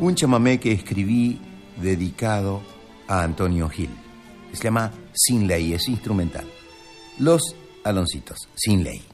un chamamé que escribí dedicado a Antonio Gil. Se llama Sin Ley, es instrumental. Los Aloncitos, Sin Ley.